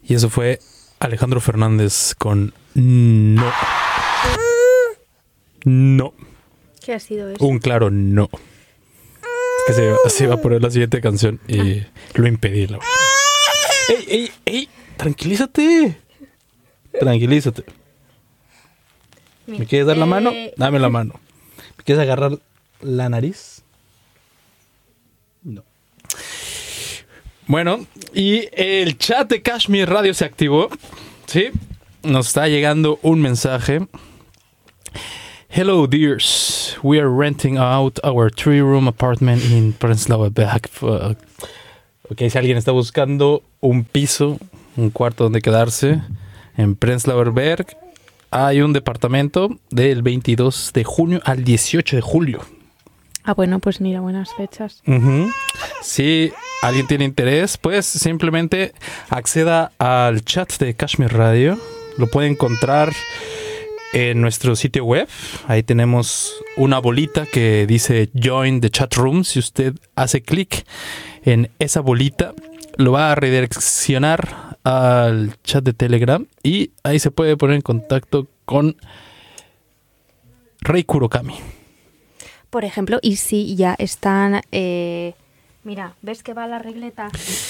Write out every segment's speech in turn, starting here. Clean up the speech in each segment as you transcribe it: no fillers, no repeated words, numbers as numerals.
Y eso fue Alejandro Fernández con no. No. ¿Qué ha sido eso? Un claro no. Es que se iba a poner la siguiente canción y lo impedí. ¡Ey! Tranquilízate. Tranquilízate. ¿Me quieres dar la mano? Dame la mano. ¿Me quieres agarrar la nariz? No. Bueno, y el chat de Kashmir Radio se activó. ¿Sí? Nos está llegando un mensaje. Hello, dears. We are renting out our 3-room apartment in Prenzlauer Berg. Ok, si alguien está buscando un piso, un cuarto donde quedarse en Prenzlauer Berg, hay un departamento del 22 de junio al 18 de julio. Bueno, pues mira, buenas fechas. Si alguien tiene interés, pues simplemente acceda al chat de Kashmir Radio. Lo puede encontrar en nuestro sitio web. Ahí tenemos una bolita que dice Join the Chat Room. Si usted hace clic en esa bolita, lo va a redireccionar al chat de Telegram y ahí se puede poner en contacto con Rei Kurokami. Por ejemplo, y si ya están... mira, ¿ves que va la regleta?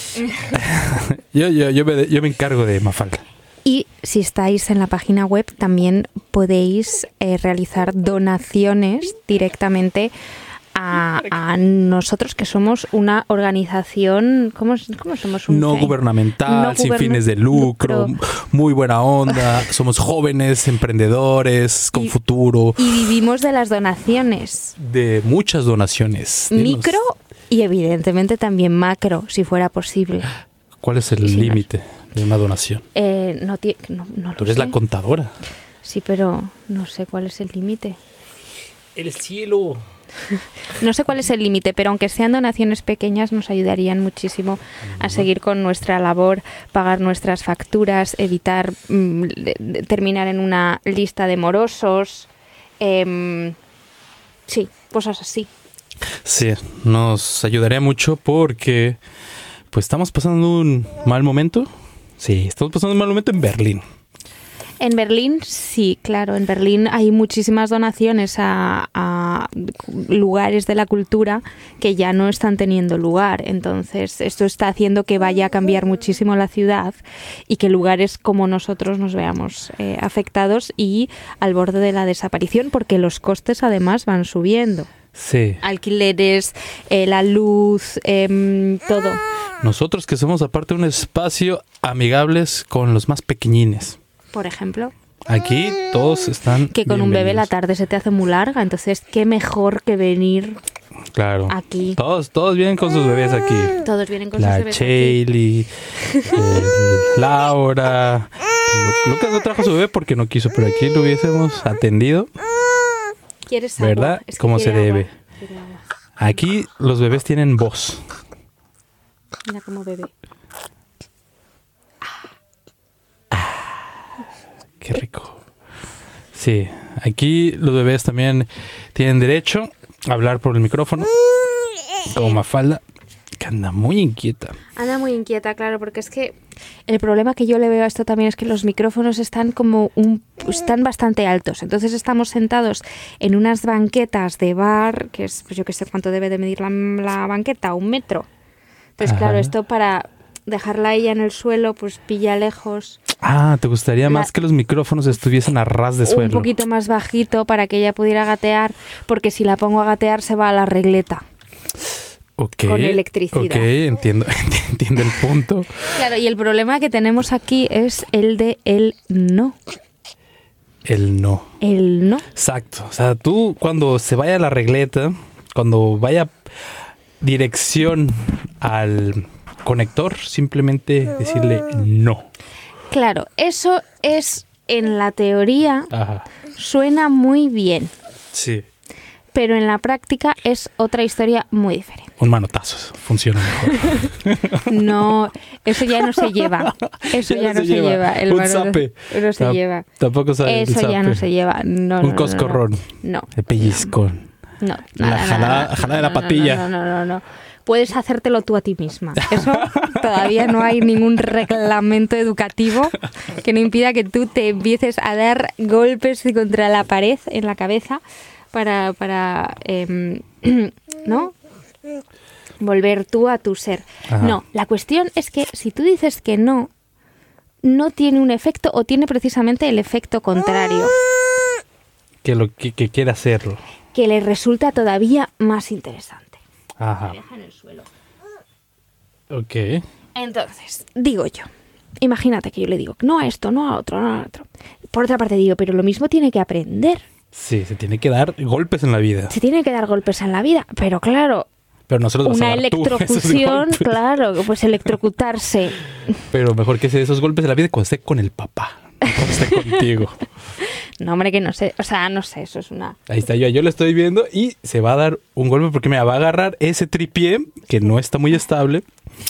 yo me encargo de Mafalda. Y si estáis en la página web, también podéis realizar donaciones directamente a nosotros, que somos una organización, ¿cómo somos? No gubernamental, sin fines de lucro, muy buena onda, somos jóvenes, emprendedores, con futuro. Y vivimos de las donaciones. De muchas donaciones. Micro y evidentemente también macro, si fuera posible. ¿Cuál es el límite de una donación? No Tú eres la contadora. Sí, pero no sé cuál es el límite. El cielo. No sé cuál es el límite, pero aunque sean donaciones pequeñas nos ayudarían muchísimo a seguir con nuestra labor, pagar nuestras facturas, evitar terminar en una lista de morosos, sí, cosas así. Sí, nos ayudaría mucho porque pues estamos pasando un mal momento. Sí, estamos pasando un mal momento en Berlín. En Berlín, sí, claro. En Berlín hay muchísimas donaciones a lugares de la cultura que ya no están teniendo lugar. Entonces, esto está haciendo que vaya a cambiar muchísimo la ciudad y que lugares como nosotros nos veamos afectados y al borde de la desaparición, porque los costes además van subiendo. Sí. Alquileres, la luz, todo. Nosotros que somos aparte un espacio amigables con los más pequeñines. Por ejemplo. Aquí todos están que con un bebé la tarde se te hace muy larga, entonces qué mejor que venir aquí. Todos vienen con sus bebés aquí. Todos vienen con sus bebés aquí. La Shaylee, Laura. Lucas no trajo su bebé porque no quiso, pero aquí lo hubiésemos atendido. ¿Quieres agua? ¿Verdad? Es que como se debe. Agua. Aquí los bebés tienen voz. Mira cómo bebe. Qué rico. Sí, aquí los bebés también tienen derecho a hablar por el micrófono. Como Mafalda, que anda muy inquieta. Anda muy inquieta, claro, porque es que el problema que yo le veo a esto también es que los micrófonos están están bastante altos. Entonces estamos sentados en unas banquetas de bar, que es, pues yo qué sé cuánto debe de medir la banqueta, 1 metro. Entonces, claro, esto para dejarla ella en el suelo, pues pilla lejos. ¿Te gustaría más que los micrófonos estuviesen a ras de suelo? Un poquito más bajito para que ella pudiera gatear, porque si la pongo a gatear se va a la regleta. Okay, con electricidad. Ok, entiendo el punto. Claro, y el problema que tenemos aquí es el de el no. El no. El no. Exacto. O sea, tú cuando se vaya a la regleta, cuando vaya dirección al conector, simplemente decirle no. Claro, eso es en la teoría. Ajá. Suena muy bien. Sí. Pero en la práctica es otra historia muy diferente. Un manotazo funciona mejor. No, eso ya no se lleva. Eso ya no se lleva. El un zape. No se lleva. Tampoco sabe eso ya no se lleva. No, un coscorrón. No. El pellizcón. No. La jalada de la patilla. No. puedes hacértelo tú a ti misma. Eso todavía no hay ningún reglamento educativo que no impida que tú te empieces a dar golpes contra la pared en la cabeza para ¿no? Volver tú a tu ser. Ajá. No, la cuestión es que si tú dices que no tiene un efecto o tiene precisamente el efecto contrario. Que quiere hacerlo. Que le resulta todavía más interesante. Ajá. Me deja en el suelo. Ok. Entonces, digo yo, imagínate que yo le digo, no a esto, no a otro, no a otro. Por otra parte digo, pero lo mismo tiene que aprender. Sí, se tiene que dar golpes en la vida. Se tiene que dar golpes en la vida, pero claro, Pero nosotros vas a una dar tú esos electrocución, golpes. claro, pues electrocutarse. Pero mejor que se dé esos golpes en la vida cuando esté con el papá, no cuando esté contigo. No, hombre, que no sé, o sea, no sé, eso es una... Ahí está, yo lo estoy viendo y se va a dar un golpe porque me va a agarrar ese tripié que no está muy estable.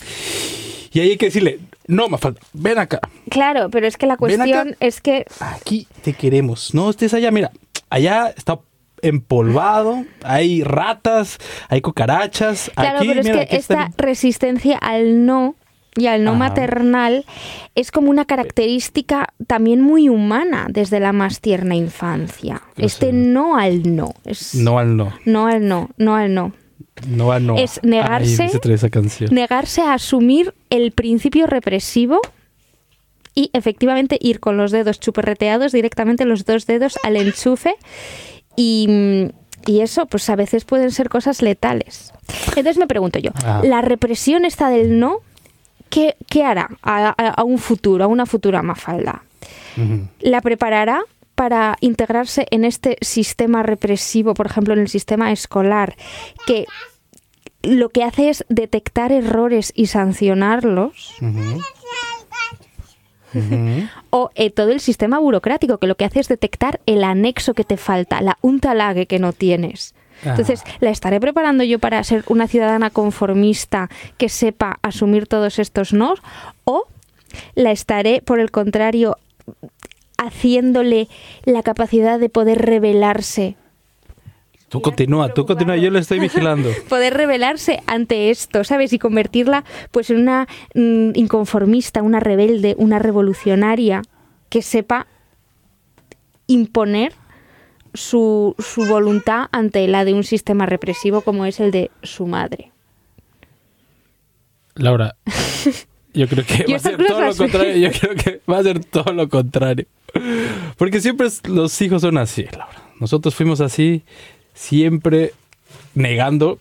Y ahí hay que decirle, no, Mafalda, ven acá. Claro, pero es que la Ven acá. cuestión es que... Aquí te queremos. No estés allá, mira, allá está empolvado, hay ratas, hay cucarachas. Claro, aquí, pero es mira, que aquí está esta resistencia al no y al no Ajá. maternal es como una característica también muy humana desde la más tierna infancia. Yo Este sé. no al no. Es No al no. no al no, no al no. No al no. Es negarse- Ay, dice otra vez esa canción. Negarse a asumir el principio represivo y efectivamente ir con los dedos chuperreteados directamente los dos dedos al enchufe y eso pues a veces pueden ser cosas letales. Entonces me pregunto yo, Ah. ¿la represión esta del no qué hará a un futuro, a una futura Mafalda? Ujú. ¿La preparará para integrarse en este sistema represivo, por ejemplo, en el sistema escolar, que lo que hace es detectar errores y sancionarlos? Ujú. Ujú. O todo el sistema burocrático, que lo que hace es detectar el anexo que te falta, la Unterlage que no tienes. Entonces, ¿la estaré preparando yo para ser una ciudadana conformista que sepa asumir todos estos nos? ¿O la estaré, por el contrario, haciéndole la capacidad de poder rebelarse? Tú continúa, yo lo estoy vigilando. Poder rebelarse ante esto, ¿sabes? Y convertirla pues en una inconformista, una rebelde, una revolucionaria que sepa imponer su voluntad ante la de un sistema represivo como es el de su madre. Laura, yo creo que Yo va a estas ser todo lo cosas- contrario. Yo creo que va a ser todo lo contrario. Porque siempre los hijos son así, Laura. Nosotros fuimos así, siempre negando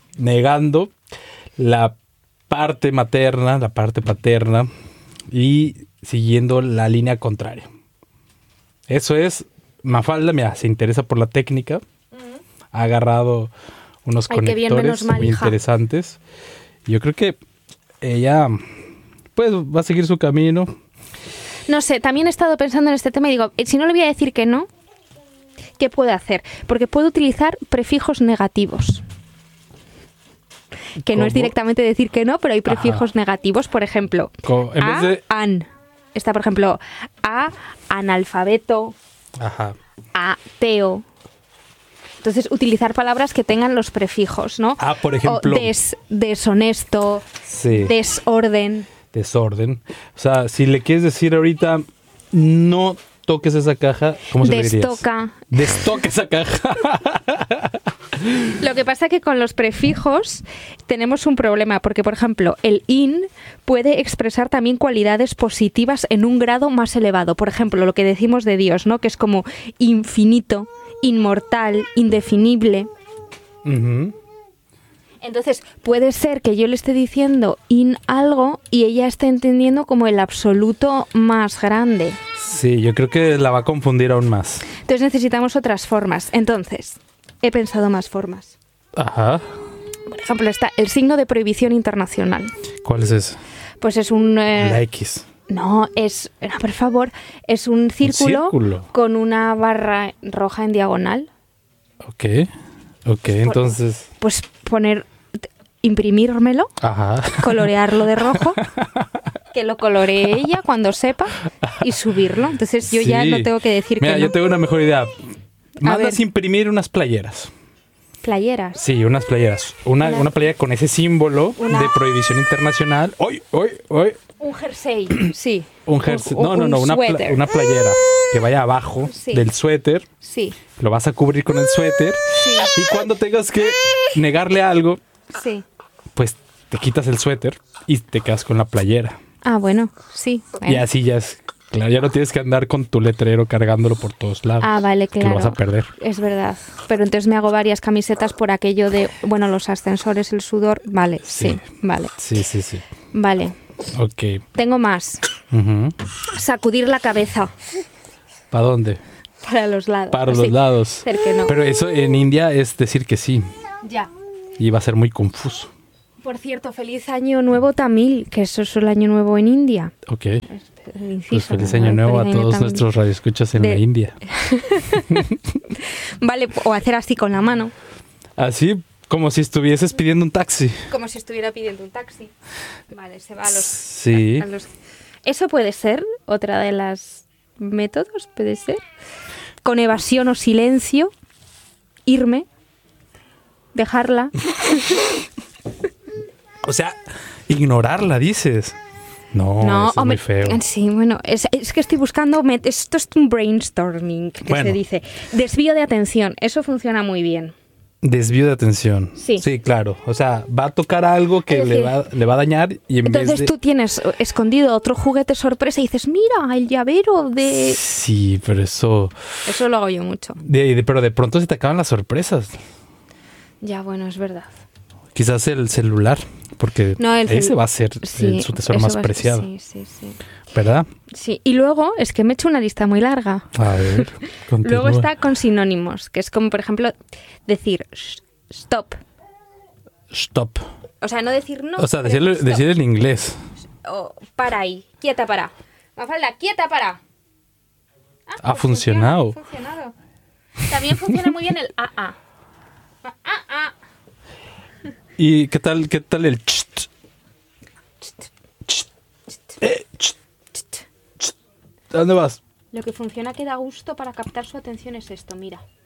la parte materna, la parte paterna y siguiendo la línea contraria. Eso es, Mafalda, mira, se interesa por la técnica, ha agarrado unos Ay, qué bien, menos conectores mal, muy hija. interesantes. Yo creo que ella pues va a seguir su camino. No sé, también he estado pensando en este tema y digo, si no le voy a decir que no, ¿qué puede hacer? Porque puede utilizar prefijos negativos. Que no es ¿Cómo? directamente decir que no, pero hay prefijos negativos, por ejemplo, En vez de... an. Está, por ejemplo, analfabeto, Ajá. ateo. Entonces, utilizar palabras que tengan los prefijos, ¿no? Por ejemplo... O deshonesto, Sí. desorden. Desorden. O sea, si le quieres decir ahorita, no toques esa caja, ¿cómo se le dirías? Destoca. Destoca esa caja. Lo que pasa es que con los prefijos tenemos un problema, porque, por ejemplo, el in puede expresar también cualidades positivas en un grado más elevado. Por ejemplo, lo que decimos de Dios, ¿no? Que es como infinito, inmortal, indefinible. Ujú. Entonces, puede ser que yo le esté diciendo in algo y ella esté entendiendo como el absoluto más grande. Sí, yo creo que la va a confundir aún más. Entonces necesitamos otras formas. Entonces, he pensado más formas. Ajá. Por ejemplo, está el signo de prohibición internacional. ¿Cuál es ese? Pues es un... La X. No, por favor, es un círculo, círculo. con una barra roja en diagonal. Ok. Ok, entonces... Pues imprimírmelo, Ajá. colorearlo de rojo, que lo coloree ella cuando sepa y subirlo. Entonces yo ya Sí. no tengo que decir Mira, que no. yo tengo una mejor idea. Mandas ver. imprimir unas playeras. playeras. Sí, unas playeras. Una playera con ese símbolo de prohibición internacional. ¡Hoy! Un jersey, sí. Un jersey. No, suéter. una playera que vaya abajo del suéter. Sí. Lo vas a cubrir con el suéter. Sí. Y cuando tengas que negarle algo, Sí. pues te quitas el suéter y te quedas con la playera. Ah, bueno, sí. Y así ya es. Claro, ya no tienes que andar con tu letrero cargándolo por todos lados. Ah, vale, claro. Que lo vas a perder. Es verdad. Pero entonces me hago varias camisetas por aquello de, bueno, los ascensores, el sudor. Vale, sí, vale. Sí. Vale. Ok. Tengo más. Ujú. Sacudir la cabeza. ¿Para dónde? Para los lados. Para así, los lados. hacer que no. Pero eso en India es decir que sí. Ya. Y va a ser muy confuso. Por cierto, feliz año nuevo tamil, que eso es el año nuevo en India. Ok. El inciso, Pues feliz ¿no? año nuevo a Feliz año todos tamil. nuestros radioescuchas en la India. Vale, o hacer así con la mano. Así como si estuvieses pidiendo un taxi. Como si estuviera pidiendo un taxi. Vale, se va a los... Sí. a los- Eso puede ser otra de las métodos, puede ser. Con evasión o silencio, irme, dejarla. O sea, ignorarla, dices. No, eso es muy feo. Sí, bueno, es que estoy buscando... Esto es un brainstorming, que Bueno. se dice. Desvío de atención, eso funciona muy bien. Desvío de atención. Sí. Sí, claro. O sea, va a tocar algo que Es le decir, va a dañar y en Entonces vez de... tú tienes escondido otro juguete sorpresa y dices, mira, el llavero de... Sí, pero eso... Eso lo hago yo mucho. Pero de pronto se te acaban las sorpresas. Ya, bueno, es verdad. Quizás el celular, porque No, ese va a ser Sí, su tesoro eso más va a ser- preciado, Sí. ¿verdad? Sí, y luego es que me he hecho una lista muy larga. A ver, continúa. Luego está con sinónimos, que es como, por ejemplo, decir stop. Stop. O sea, no decir no. O sea, pero decirlo stop. en inglés. O para ahí, quieta para. Mafalda, quieta para. Ah, Ha pues funcionado. Ha funcionado. También funciona muy bien el AA. ¿Y qué tal el cht? Cht. ¿A dónde vas? Lo que funciona que da gusto para captar su atención es esto, mira.